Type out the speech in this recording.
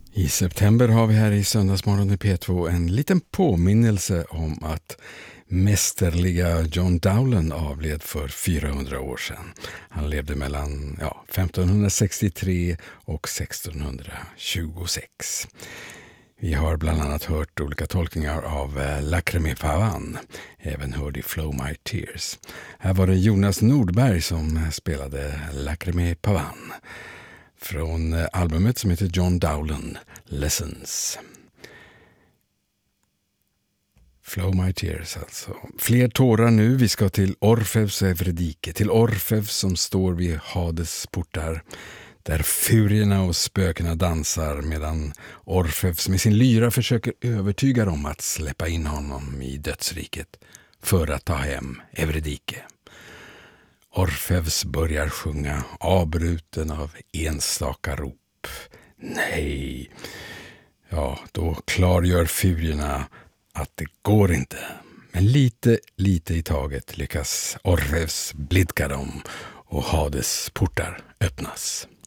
I september har vi här i Söndagsmorgon i P2 en liten påminnelse om att mästerliga John Dowland avled för 400 år sedan. Han levde mellan 1563 och 1626. Vi har bland annat hört olika tolkningar av Lacrime Pavane, även hörd i Flow My Tears. Här var det Jonas Nordberg som spelade Lacrime Pavane från albumet som heter John Dowland Lessons. Flow My Tears alltså. Fler tårar nu. Vi ska till Orfeus Evredike. Till Orfeus som står vid Hades portar. Där furierna och spökena dansar medan Orfeus med sin lyra försöker övertyga dem att släppa in honom i dödsriket för att ta hem Evredike. Orfeus börjar sjunga avbruten av enstaka rop. Nej. Ja, då klargör furierna att det går inte. Men lite i taget lyckas Orfeus blidka dem och Hades portar öppnas.